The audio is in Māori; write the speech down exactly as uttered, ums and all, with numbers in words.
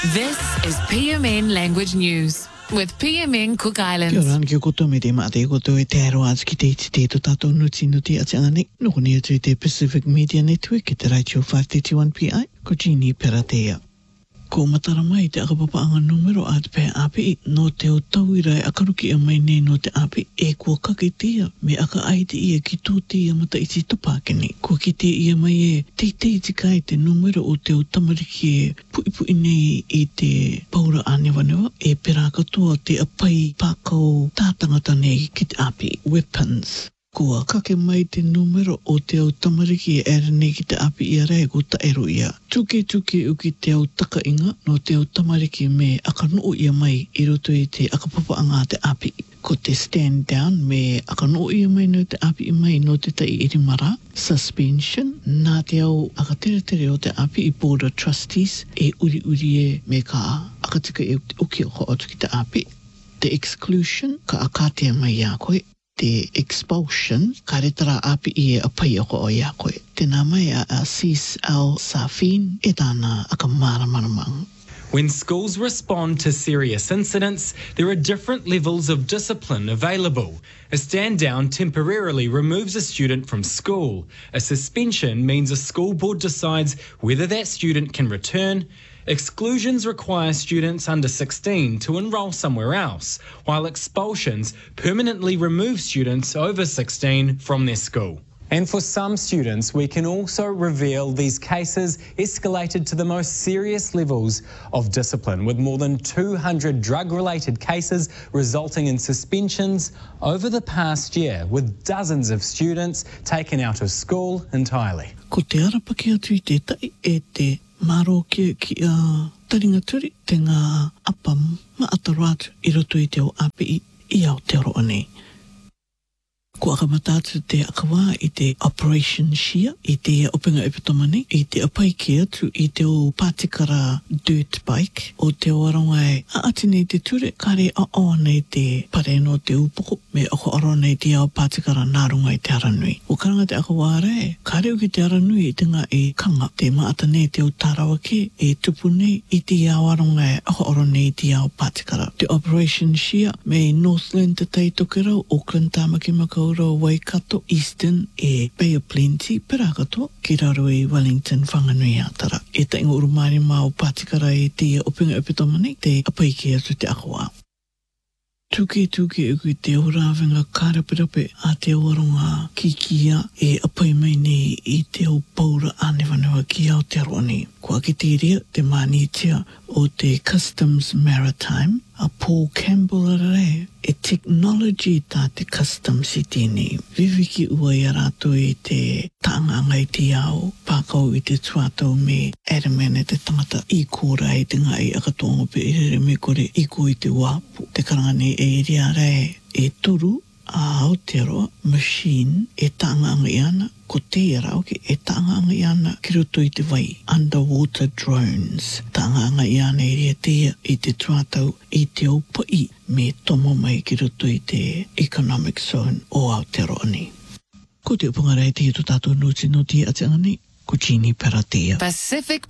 This is P M N Language News with P M N Cook Islands. Kia ora, kia koto me te mate koto e te aroaz ki te te to tato nuti nuti a te ane. Noko ni atu te Pacific Media Network ki te Raichio five thirty-one P I, ko Jeannie Peratea. Ko matara mai te akapapaanga numero a te pēr api no te o tauira e akaruki a mai nei no te api e kua kaketia me aka aite ia ki tō te ia mata iti topakene. Kua ki te ia mai e te te tikai te numero o te o tamariki e pui pui nei i te paura anewanewa e pera katoa te apai pākau tātangata nei ki te api weapons. Kua kake mai te numero o te au tamariki e ere nei ki te api ia rei ko ta ero ia. Tuke tuke uki te au takainga no te au tamariki me akanoo ia mai i roto i te akapapaanga te api. Ko te stand down me akanoo ia mai no te api i mai no te tai irimara. Suspension, nā te au akatere tere o te api i board of trustees e uri uri e me ka akatika e uki o ko atu ki te api. The exclusion, ka akatea mai ia koe. Te expulsion, ka retara api i e apai ako o ia koe. Tēnā mai a Asis Al-Safin e tāna aka maramaramang. When schools respond to serious incidents, there are different levels of discipline available. A stand down temporarily removes a student from school. A suspension means a school board decides whether that student can return. Exclusions require students under sixteen to enrol somewhere else, while expulsions permanently remove students over sixteen from their school. And for some students, we can also reveal these cases escalated to the most serious levels of discipline, with more than two hundred drug-related cases resulting in suspensions over the past year, with dozens of students taken out of school entirely. Ko te arapaki atu i te tai e te maro ki ki a taringa turi te ngā apa ma ataru atu i roto i te o api i, i Aotearoa nei. Ko akamatatu te akawa i te Operation Shia, i te openga epitomani, i te apai ki atu i te o Patikara dirt bike, o te o aronga e a ati nei te ture, kare a o nei te pare no te upoko, me ako aro nei te ao Patikara nārunga i te aranui. O karanga te akawa re, kare uki te aranui i te ngā e kanga, te maata nei te o Tarawake, e tupu nei i te ao aronga e ako aro nei te ao Patikara. Te Operation Shia, me Northland te tei tokerau, Auckland Tāmaki Makau Waikato, Eastern e Bay of Plenty, pera katoa, ki raro i Wellington whanganui atara. E ta ingo urumari mā o Patikara e te opinga epitomani, te apai ki atu te akawa. Tuke tuke uki te horawenga karapirape a te oronga kikia e apai mai nei i te o paura anewanewa ki Aotearoa nei. Kua ki te rea te manitia o te Customs Maritime, a Paul Campbell re e technology tā te customs i tēnei. Viviki ua i arato i te taanganga i te ao, pākau i te tuatau me Adam e te tangata i kōra i te ngai akatongo pe i re me kore i ko i te wapu. Te karangane e i rea re e toru a Aotearoa machine e taanganga i ana, ko te rauke e taanganga i ana ki roto i te vai, underwater drones. Taanganga i ana i rea tea i te tuatau i te opai me tomo mai ki roto i te economic zone o Aotearoa nei. Ko te upunga rei te i to tātou nuti nuti a te angani, ko Jeannie Peratea. Pacific